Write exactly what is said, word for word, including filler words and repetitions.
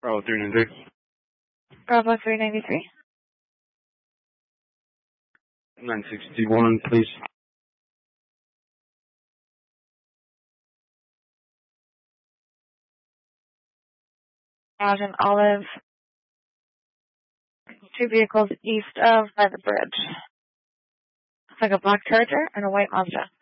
Bravo three ninety-three. Bravo three ninety-three. nine sixty-one, please. Out in Olive. Two vehicles east of by the bridge. It's like a black Charger and a white Mazda.